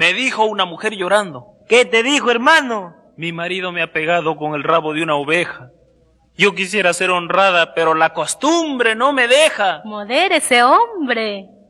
Me dijo una mujer llorando. ¿Qué te dijo, hermano? Mi marido me ha pegado con el rabo de una oveja. Yo quisiera ser honrada, pero la costumbre no me deja. Modérese, hombre.